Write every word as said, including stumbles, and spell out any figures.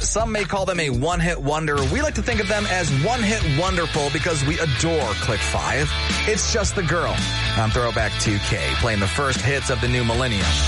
some may call them a one-hit wonder, we like to think of them as one-hit wonderful because we adore Click five. It's Just the Girl on Throwback two K, playing the first hits of the new millennium.